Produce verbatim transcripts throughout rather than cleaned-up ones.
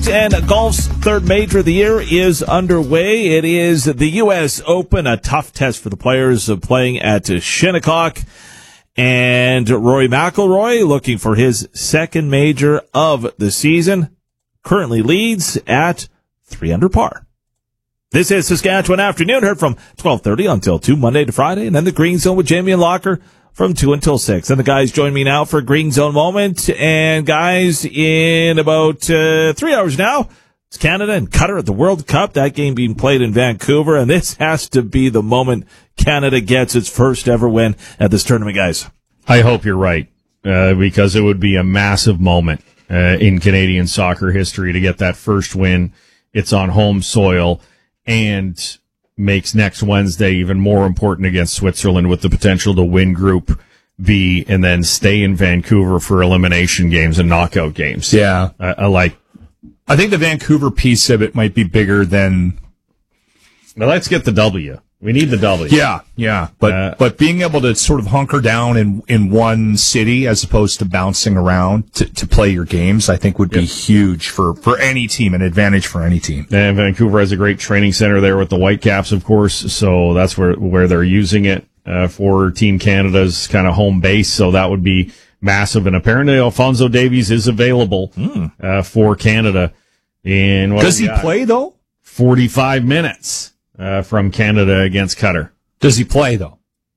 And golf's third major of the year is underway. It is the U S Open, a tough test for the players playing at Shinnecock. And Rory McIlroy looking for his second major of the season. Currently leads at three under par. This is Saskatchewan Afternoon, heard from twelve thirty until two, Monday to Friday. And then the Green Zone with Jamie and Locker from two until six. And the guys join me now for a Green Zone moment. And guys, in about uh, three hours now, it's Canada and Qatar at the World Cup. That game being played in Vancouver. And this has to be the moment Canada gets its first ever win at this tournament, guys. I hope you're right, uh, because it would be a massive moment uh, in Canadian soccer history to get that first win. It's on home soil and makes next Wednesday even more important against Switzerland, with the potential to win Group B and then stay in Vancouver for elimination games and knockout games. Yeah. I, I like. I think the Vancouver piece of it might be bigger than. Now let's get the W. We need the W. Yeah, yeah. But uh, but being able to sort of hunker down in, in one city as opposed to bouncing around to, to play your games, I think would be yep. huge for, for any team, an advantage for any team. And Vancouver has a great training center there with the Whitecaps, of course, so that's where, where they're using it uh, for Team Canada's kind of home base, so that would be massive. And apparently Alphonso Davies is available mm. uh, for Canada. In what Does he got? play, though? forty-five minutes. Uh, from Canada against Qatar. Does he play, though?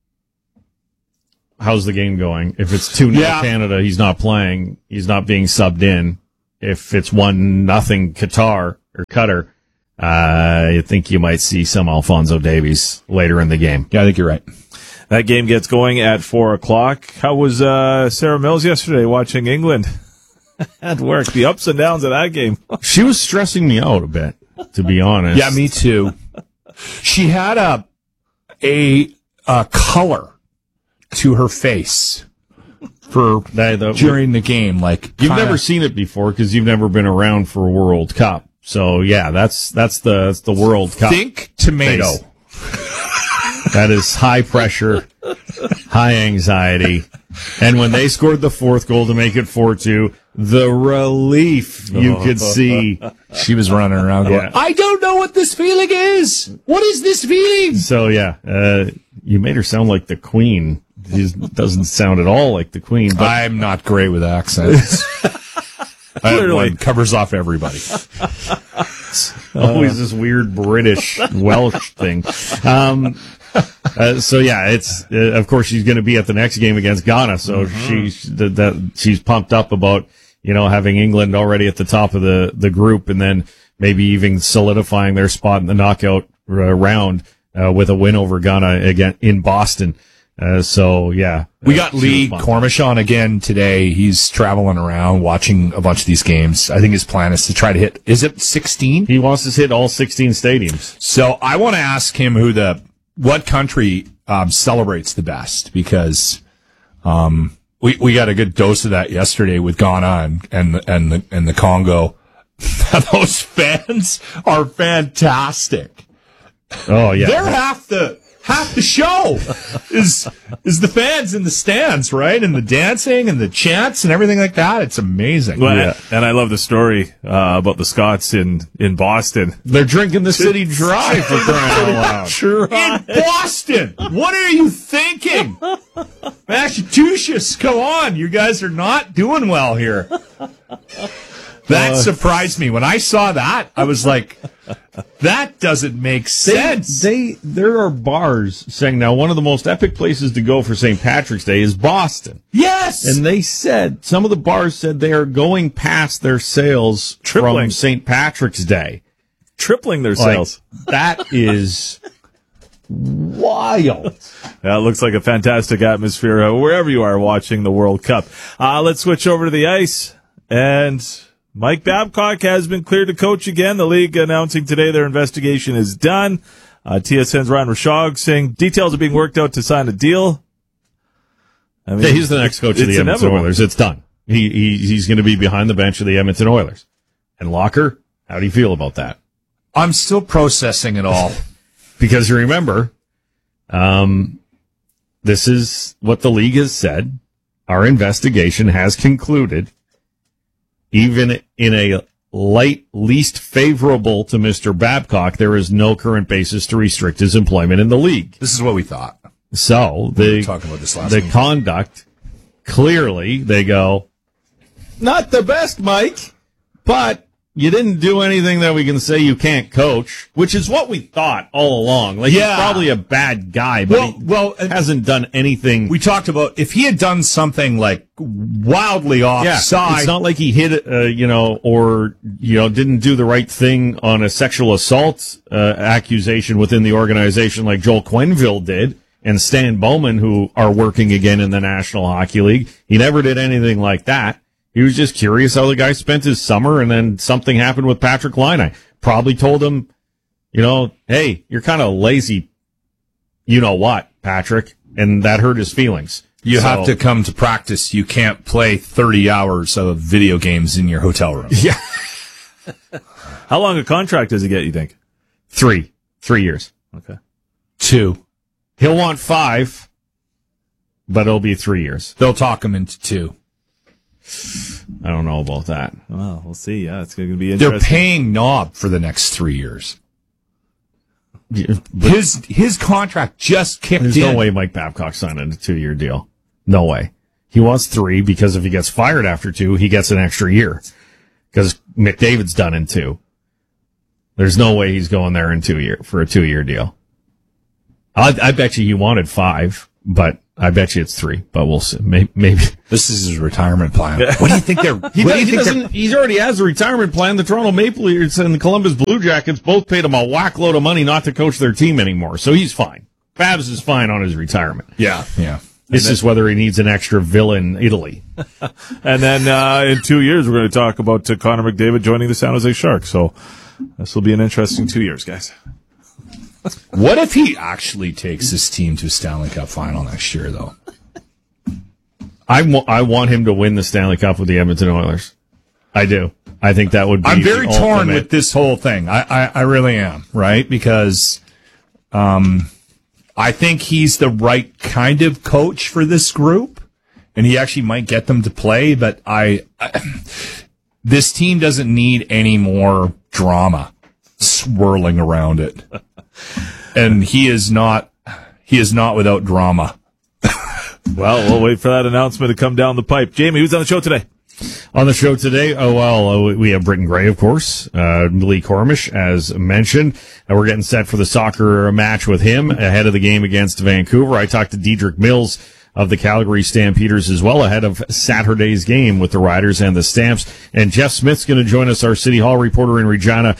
How's the game going? If it's two nil yeah. Canada, he's not playing. He's not being subbed in. If it's one nothing Qatar or Qatar, uh, I think you might see some Alphonso Davies later in the game. Yeah, I think you're right. That game gets going at four o'clock. How was uh, Sarah Mills yesterday watching England at work? The ups and downs of that game. She was stressing me out a bit, to be honest. Yeah, me too. She had a, a a color to her face for that, that, during the game. Like you've kinda, never seen it before because you've never been around for a World Cup. So yeah, that's that's the that's the World Cup. Think tomato. That is high pressure, high anxiety. And when they scored the fourth goal to make it four two, the relief you could see. She was running around going, yeah. I don't know what this feeling is. What is this feeling? So, yeah, uh, you made her sound like the Queen. It doesn't sound at all like the Queen. But I'm not great with accents. One covers off everybody. Always this weird British Welsh thing. Um, uh, so yeah, it's uh, of course she's going to be at the next game against Ghana. So mm-hmm. she that, that she's pumped up about you know having England already at the top of the the group, and then maybe even solidifying their spot in the knockout uh, round uh, with a win over Ghana again in Boston. Uh, so yeah, we got uh, Lee Cormish on again today. He's traveling around watching a bunch of these games. I think his plan is to try to hit, is it sixteen? He wants to hit all sixteen stadiums. So I want to ask him who the, what country, um, celebrates the best, because, um, we, we got a good dose of that yesterday with Ghana and, and, and the, and the Congo. Those fans are fantastic. Oh yeah. They're half the, Half the show is is the fans in the stands, right? And the dancing and the chants and everything like that. It's amazing. Well, yeah. And I love the story uh, about the Scots in, in Boston. They're drinking the city dry for crying out loud. In Boston! What are you thinking? Massachusetts, come on. You guys are not doing well here. That uh, surprised me. When I saw that, I was like, that doesn't make sense. They, they, there are bars saying now one of the most epic places to go for Saint Patrick's Day is Boston. Yes! And they said, some of the bars said they are going past their sales Tripling. from Saint Patrick's Day. Tripling their sales. Like, that is wild. That looks like a fantastic atmosphere uh, wherever you are watching the World Cup. Uh, let's switch over to the ice. And Mike Babcock has been cleared to coach again. The league announcing today their investigation is done. Uh, T S N's Ryan Rashog saying details are being worked out to sign a deal. I mean, yeah, he's the next coach of the Edmonton inevitable. Oilers. It's done. He, he he's going to be behind the bench of the Edmonton Oilers. And Locker, how do you feel about that? I'm still processing it all. Because you remember, um, this is what the league has said. Our investigation has concluded. Even in a light least favorable to Mister Babcock, there is no current basis to restrict his employment in the league. This is what we thought. So the, we were talking about this last the meeting. conduct, clearly they go, not the best, Mike, but you didn't do anything that we can say you can't coach, which is what we thought all along. Like, Yeah. he's probably a bad guy, but Well, he well, and- hasn't done anything. We talked about if he had done something like wildly Yeah, offside. it's not like he hit, uh, you know, or, you know, didn't do the right thing on a sexual assault uh, accusation within the organization like Joel Quenneville did and Stan Bowman, who are working again in the National Hockey League. He never did anything like that. He was just curious how the guy spent his summer, and then something happened with Patrick Laine. Probably told him, you know, hey, you're kind of lazy, you know what, Patrick, and that hurt his feelings. You So- have to come to practice. You can't play thirty hours of video games in your hotel room. Yeah. How long a contract does he get, you think? Three. Three years. Okay. Two. He'll want five, but it'll be three years. They'll talk him into two. I don't know about that. Well, we'll see. Yeah, it's going to be They're interesting. paying Knob for the next three years. Yeah, but His his contract just kicked there's in. no way Mike Babcock signed a two-year deal. No way. He wants three because if he gets fired after two, he gets an extra year because McDavid's done in two. There's no way he's going there in two year for a two-year deal. I, I bet you he wanted five, but I bet you it's three. But we'll see. Maybe. maybe. This is his retirement plan. What do you think they're? He, what does, do you he think they're? doesn't. He's already has a retirement plan. The Toronto Maple Leafs and the Columbus Blue Jackets both paid him a whack load of money not to coach their team anymore, so he's fine. Babs is fine on his retirement. Yeah, yeah. It's just whether he needs an extra villa in Italy. And then uh, in two years, we're going to talk about uh, Connor McDavid joining the San Jose Sharks. So this will be an interesting two years, guys. What if he actually takes this team to a Stanley Cup final next year, though? I, wa- I want him to win the Stanley Cup with the Edmonton Oilers. I do. I think that would be. I'm very the torn ultimate- with this whole thing. I, I, I really am, right? Because um, I think he's the right kind of coach for this group, and he actually might get them to play. But I, I this team doesn't need any more drama swirling around it, and he is not. He is not without drama. Well, we'll wait for that announcement to come down the pipe. Jamie, who's on the show today? On the show today, oh well, uh, we have Britton Gray, of course, uh, Lee Cormish, as mentioned, and we're getting set for the soccer match with him ahead of the game against Vancouver. I talked to Diedrich Mills of the Calgary Stampeders as well ahead of Saturday's game with the Riders and the Stamps. And Jeff Smith's going to join us, our City Hall reporter in Regina,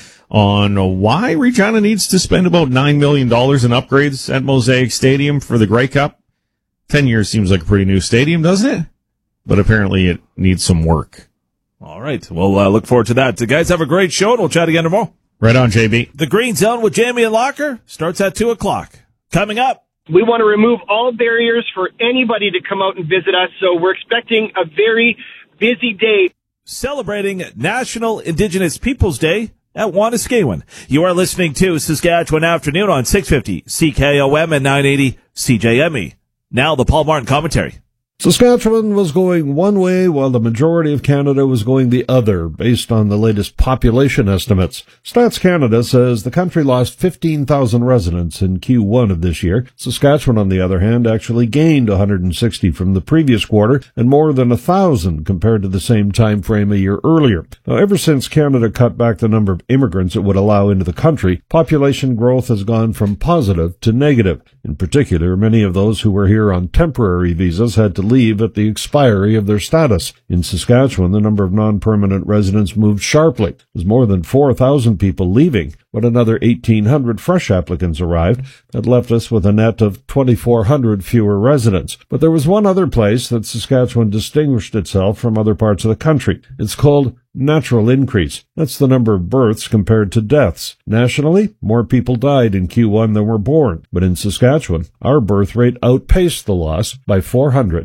on why Regina needs to spend about nine million dollars in upgrades at Mosaic Stadium for the Grey Cup. Ten years seems like a pretty new stadium, doesn't it? But apparently it needs some work. All right. We'll uh, look forward to that. So guys, have a great show, and we'll chat again tomorrow. Right on, J B. The Green Zone with Jamie and Locker starts at two o'clock. Coming up. We want to remove all barriers for anybody to come out and visit us, so we're expecting a very busy day. Celebrating National Indigenous Peoples Day at Wanuskewin. You are listening to Saskatchewan Afternoon on six fifty C K O M and nine eighty C J M E. Now the Paul Martin commentary. Saskatchewan was going one way while the majority of Canada was going the other, based on the latest population estimates. Stats Canada says the country lost fifteen thousand residents in Q one of this year. Saskatchewan, on the other hand, actually gained one hundred sixty from the previous quarter and more than one thousand compared to the same time frame a year earlier. Now, ever since Canada cut back the number of immigrants it would allow into the country, population growth has gone from positive to negative. In particular, many of those who were here on temporary visas had to leave at the expiry of their status. In Saskatchewan, the number of non-permanent residents moved sharply. There's more than four thousand people leaving, but another eighteen hundred fresh applicants arrived. That left us with a net of twenty-four hundred fewer residents. But there was one other place that Saskatchewan distinguished itself from other parts of the country. It's called natural increase. That's the number of births compared to deaths. Nationally, more people died in Q one than were born. But in Saskatchewan, our birth rate outpaced the loss by four hundred.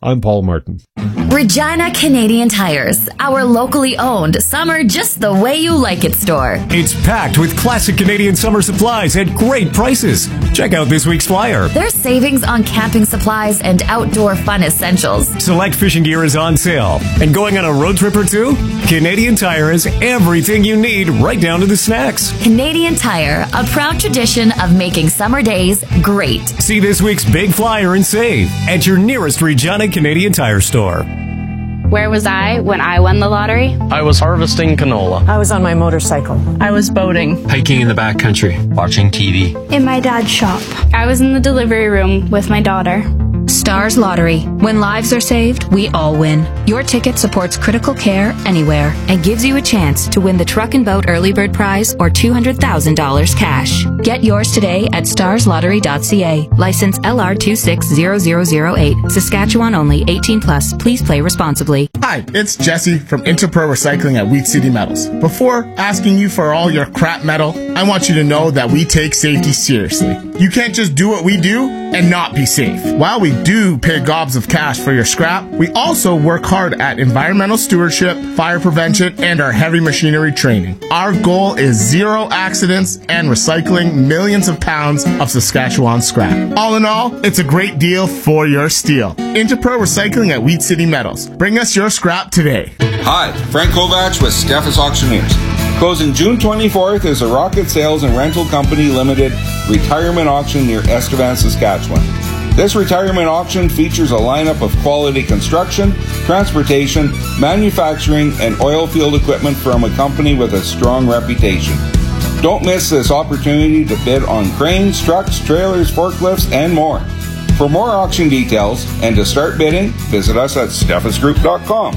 I'm Paul Martin. Regina Canadian Tires, our locally owned summer just the way you like it store. It's packed with classic Canadian summer supplies at great prices. Check out this week's flyer. There's savings on camping supplies and outdoor fun essentials. Select fishing gear is on sale. And going on a road trip or two? Canadian Tire has everything you need, right down to the snacks. Canadian Tire, a proud tradition of making summer days great. See this week's big flyer and save at your nearest Regina Canadian Tire store. Where was I when I won the lottery? I was harvesting canola. I was on my motorcycle. I was boating. Hiking in the backcountry. Watching T V. In my dad's shop. I was in the delivery room with my daughter. Stars Lottery. When lives are saved, we all win. Your ticket supports critical care anywhere and gives you a chance to win the Truck and Boat Early Bird Prize or two hundred thousand dollars cash. Get yours today at stars lottery dot c a. License L R two six zero zero zero eight. Saskatchewan only. eighteen plus. Please play responsibly. Hi, it's Jesse from Interpro Recycling at Wheat City Metals. Before asking you for all your crap metal, I want you to know that we take safety seriously. You can't just do what we do and not be safe. While we do pay gobs of cash for your scrap, we also work hard at environmental stewardship, fire prevention, and our heavy machinery training. Our goal is zero accidents and recycling millions of pounds of Saskatchewan scrap. All in all, it's a great deal for your steel. Interpro Recycling at Wheat City Metals. Bring us your scrap today. Hi, Frank Kovacs with Steffes Auctioneers. Closing June twenty-fourth is a Rocket Sales and Rental Company Limited retirement auction near Estevan, Saskatchewan. This retirement auction features a lineup of quality construction, transportation, manufacturing, and oil field equipment from a company with a strong reputation. Don't miss this opportunity to bid on cranes, trucks, trailers, forklifts, and more. For more auction details and to start bidding, visit us at steffes group dot com.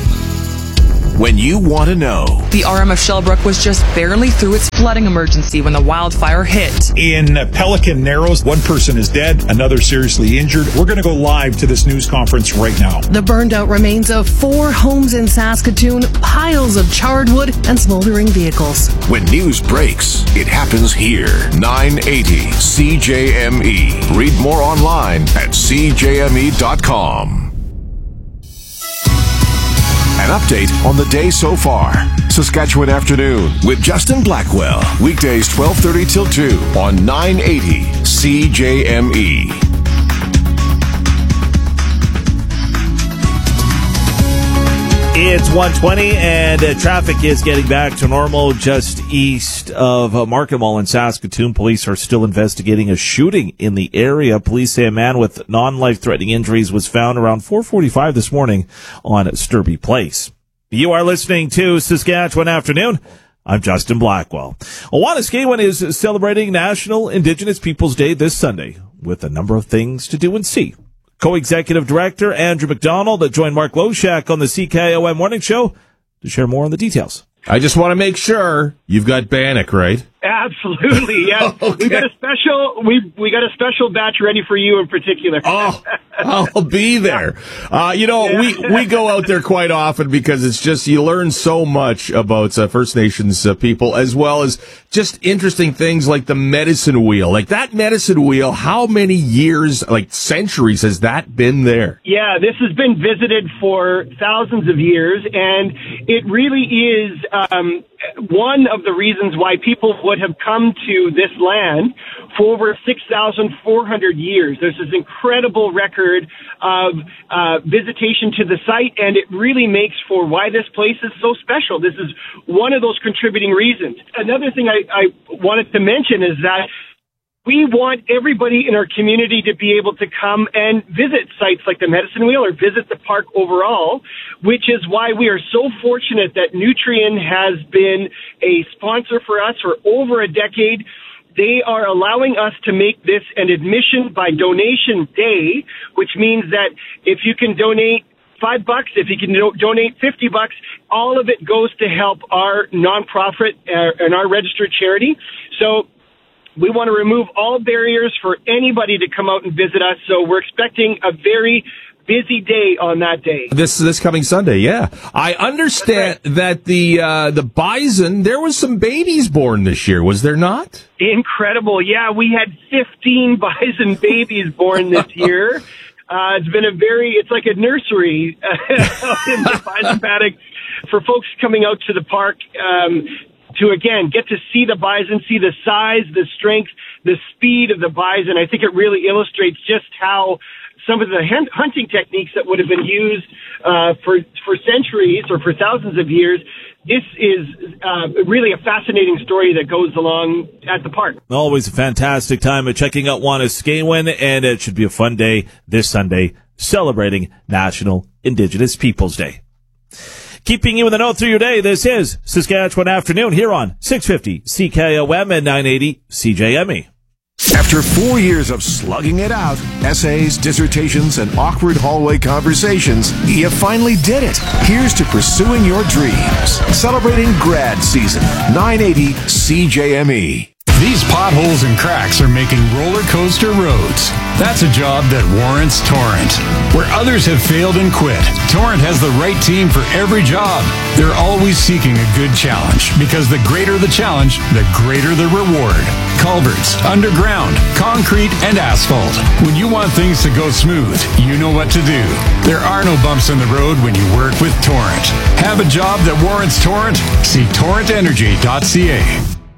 When you want to know. The R M F Shellbrook was just barely through its flooding emergency when the wildfire hit. In Pelican Narrows, one person is dead, another seriously injured. We're going to go live to this news conference right now. The burned out remains of four homes in Saskatoon, piles of charred wood, and smoldering vehicles. When news breaks, it happens here. nine eighty C J M E. Read more online at c j m e dot com. An update on the day so far. Saskatchewan Afternoon with Justin Blackwell. Weekdays twelve thirty till two on nine eighty C J M E. It's one twenty, and uh, traffic is getting back to normal just east of uh, Market Mall in Saskatoon. Police are still investigating a shooting in the area. Police say a man with non-life-threatening injuries was found around four forty-five this morning on Sturby Place. You are listening to Saskatchewan Afternoon. I'm Justin Blackwell. Wanuskewin is celebrating National Indigenous Peoples Day this Sunday with a number of things to do and see. Co-Executive Director Andrew McDonald joined Mark Loshak on the C K I O M Morning Show to share more on the details. I just want to make sure you've got Bannock, right? Absolutely, yeah. Okay. We got a special. We we got a special batch ready for you in particular. Oh, I'll be there. Uh, you know, yeah. we we go out there quite often because it's just you learn so much about uh, First Nations uh, people, as well as just interesting things like the medicine wheel. Like that medicine wheel, how many years, like centuries, has that been there? Yeah, this has been visited for thousands of years, and it really is um, one of the reasons why people would have come to this land for over six thousand four hundred years. There's this incredible record of uh, visitation to the site, and it really makes for why this place is so special. This is one of those contributing reasons. Another thing I, I wanted to mention is that we want everybody in our community to be able to come and visit sites like the Medicine Wheel or visit the park overall, which is why we are so fortunate that Nutrien has been a sponsor for us for over a decade. They are allowing us to make this an admission by donation day, which means that if you can donate five bucks, if you can do- donate fifty bucks, all of it goes to help our nonprofit uh, and our registered charity. So we want to remove all barriers for anybody to come out and visit us. So we're expecting a very busy day on that day. This this coming Sunday, yeah. I understand right. that the uh, the bison, there was some babies born this year, was there not? Incredible. Yeah, we had fifteen bison babies born this year. Uh, it's been a very, it's like a nursery uh, in the bison paddock for folks coming out to the park um, to, again, get to see the bison, see the size, the strength, the speed of the bison. I think it really illustrates just how some of the hunting techniques that would have been used uh, for for centuries or for thousands of years. This is uh, really a fascinating story that goes along at the park. Always a fantastic time of checking out Wanuskewin, and it should be a fun day this Sunday celebrating National Indigenous Peoples Day. Keeping you in the know through your day, this is Saskatchewan Afternoon here on six fifty C K O M and nine eighty C J M E. After four years of slugging it out, essays, dissertations, and awkward hallway conversations, you finally did it. Here's to pursuing your dreams. Celebrating grad season. nine eighty C J M E. These potholes and cracks are making roller coaster roads. That's a job that warrants Torrent. Where others have failed and quit, Torrent has the right team for every job. They're always seeking a good challenge, because the greater the challenge, the greater the reward. Culverts, underground, concrete, and asphalt. When you want things to go smooth, you know what to do. There are no bumps in the road when you work with Torrent. Have a job that warrants Torrent? See torrent energy dot c a.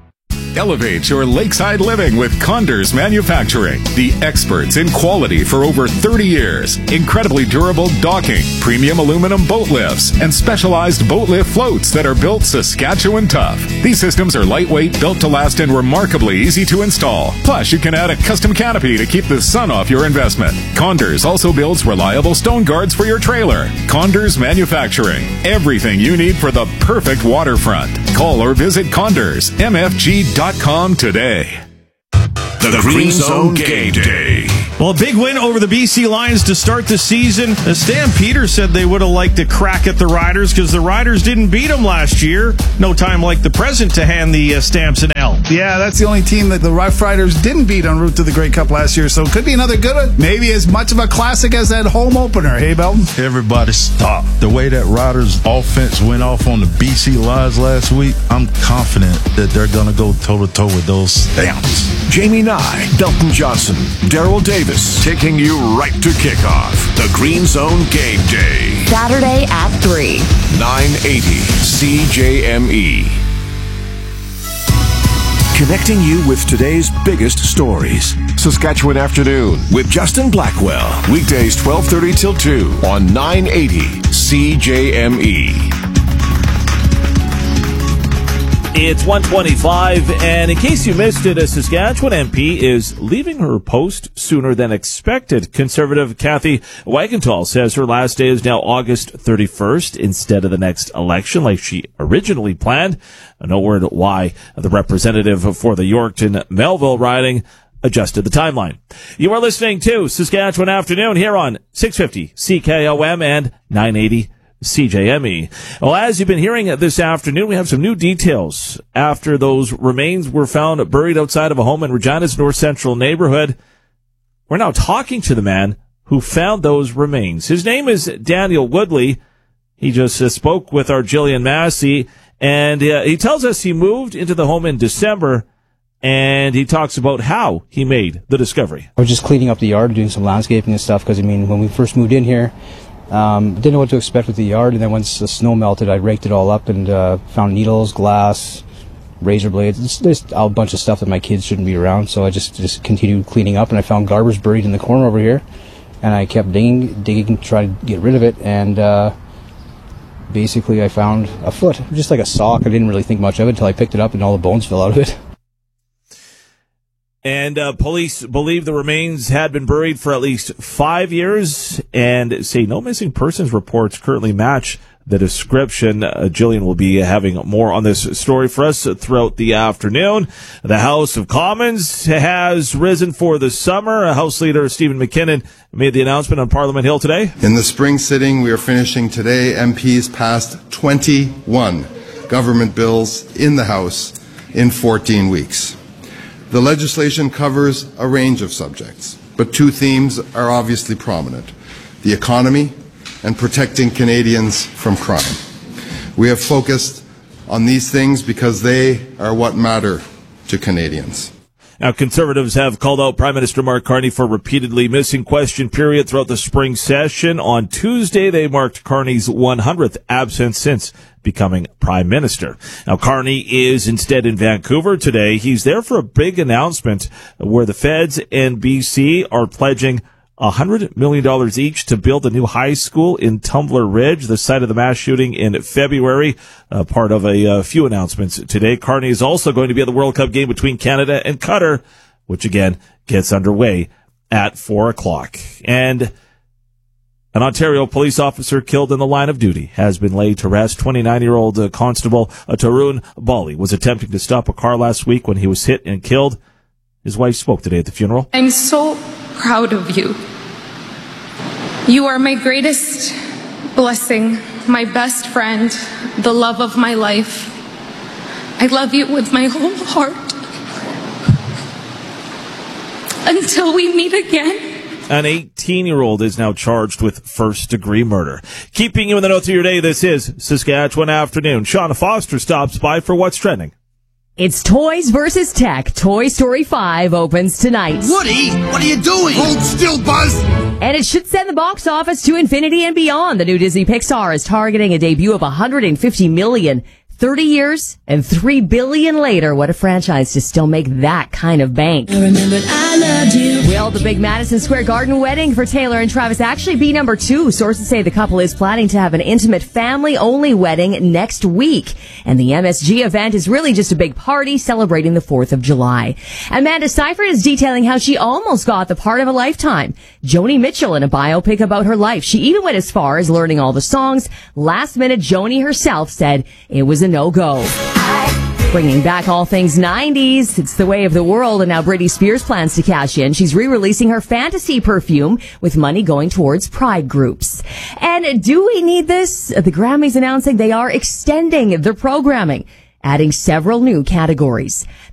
Elevate your lakeside living with Condors Manufacturing, the experts in quality for over thirty years. Incredibly durable docking, premium aluminum boat lifts, and specialized boat lift floats that are built Saskatchewan tough. These systems are lightweight, built to last, and remarkably easy to install. Plus, you can add a custom canopy to keep the sun off your investment. Condors also builds reliable stone guards for your trailer. Condors Manufacturing, everything you need for the perfect waterfront. Call or visit Condors M F G dot com today. The, the Green, Green Zone Game Day. Well, a big win over the B C Lions to start the season. The Stampeders said they would have liked to crack at the Riders because the Riders didn't beat them last year. No time like the present to hand the uh, Stamps an L. Yeah, that's the only team that the Rough Riders didn't beat en route to the Grey Cup last year, so it could be another good one. Maybe as much of a classic as that home opener. Hey, Belton? Everybody stop. The way that Riders offense went off on the B C Lions last week, I'm confident that they're going to go toe-to-toe with those Stamps. Jamie Nye, Belton Johnson, Daryl Davis, taking you right to kickoff. The Green Zone Game Day. Saturday at three. nine eighty C J M E. Connecting you with today's biggest stories. Saskatchewan Afternoon with Justin Blackwell. Weekdays twelve thirty till two on nine eighty C J M E. It's one twenty-five, and in case you missed it, a Saskatchewan M P is leaving her post sooner than expected. Conservative Kathy Wagenthal says her last day is now August thirty-first instead of the next election like she originally planned. No word why the representative for the Yorkton-Melville riding adjusted the timeline. You are listening to Saskatchewan Afternoon here on six fifty C K O M and nine eighty C J M E. Well, as you've been hearing this afternoon, we have some new details after those remains were found buried outside of a home in Regina's North Central neighborhood. We're now talking to the man who found those remains. His name is Daniel Woodley. He just uh, spoke with our Jillian Massey, and uh, he tells us he moved into the home in December, and he talks about how he made the discovery. I was just cleaning up the yard, doing some landscaping and stuff, because, I mean, when we first moved in here, Um, didn't know what to expect with the yard, and then once the snow melted, I raked it all up and uh, found needles, glass, razor blades. It's just a bunch of stuff that my kids shouldn't be around, so I just, just continued cleaning up, and I found garbage buried in the corner over here, and I kept digging, digging to try to get rid of it, and uh, basically I found a foot, just like a sock. I didn't really think much of it until I picked it up and all the bones fell out of it. And uh, police believe the remains had been buried for at least five years and say no missing persons reports currently match the description. Uh, Jillian will be having more on this story for us throughout the afternoon. The House of Commons has risen for the summer. House Leader Stephen McKinnon made the announcement on Parliament Hill today. In the spring sitting we are finishing today, M Ps passed twenty-one government bills in the House in fourteen weeks. The legislation covers a range of subjects, but two themes are obviously prominent: the economy and protecting Canadians from crime. We have focused on these things because they are what matter to Canadians. Now, Conservatives have called out Prime Minister Mark Carney for repeatedly missing question period throughout the spring session. On Tuesday, they marked Carney's one hundredth absence since becoming Prime Minister. Now, Carney is instead in Vancouver today. He's there for a big announcement where the feds and B C are pledging one hundred million dollars each to build a new high school in Tumbler Ridge, the site of the mass shooting in February, uh, part of a uh, few announcements today. Carney is also going to be at the World Cup game between Canada and Qatar, which again gets underway at four o'clock. And an Ontario police officer killed in the line of duty has been laid to rest. twenty-nine-year-old uh, Constable uh, Tarun Bali was attempting to stop a car last week when he was hit and killed. His wife spoke today at the funeral. I'm so proud of you. You are my greatest blessing, my best friend, the love of my life. I love you with my whole heart. Until we meet again. An eighteen-year-old is now charged with first-degree murder. Keeping you in the know through your day, this is Saskatchewan Afternoon. Shauna Foster stops by for What's Trending. It's Toys versus Tech. Toy Story five opens tonight. Woody, what are you doing? Hold still, Buzz! And it should send the box office to infinity and beyond. The new Disney Pixar is targeting a debut of one hundred fifty million dollars. thirty years and three billion dollars later. What a franchise to still make that kind of bank. I remembered I loved you. Will the big Madison Square Garden wedding for Taylor and Travis actually be number two? Sources say the couple is planning to have an intimate family-only wedding next week. And the M S G event is really just a big party celebrating the fourth of July. Amanda Seyfried is detailing how she almost got the part of a lifetime. Joni Mitchell in a biopic about her life. She even went as far as learning all the songs. Last minute, Joni herself said it was a no-go. Bringing back all things nineties. It's the way of the world, and now Britney Spears plans to cash in. She's re-releasing her Fantasy perfume with money going towards pride groups. And do we need this? The Grammys announcing they are extending their programming, adding several new categories.